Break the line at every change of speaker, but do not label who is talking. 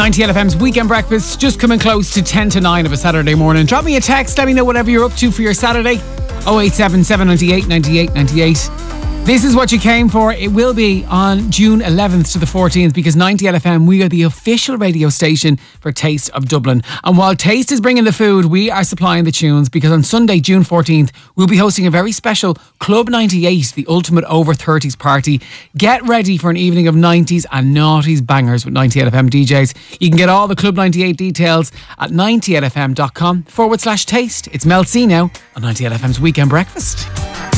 90LFM's Weekend Breakfast, just coming close to 10 to 9 of a Saturday morning. Drop me a text, let me know whatever you're up to for your Saturday. 087 798 98 98. This is what you came for. It will be on June 11th to the 14th because 90LFM, we are the official radio station for Taste of Dublin. And while Taste is bringing the food, we are supplying the tunes because on Sunday, June 14th, we'll be hosting a very special Club 98, the ultimate over 30s party. Get ready for an evening of 90s and noughties bangers with 90LFM DJs. You can get all the Club 98 details at 90lfm.com/taste. It's Mel C now on 90LFM's Weekend Breakfast.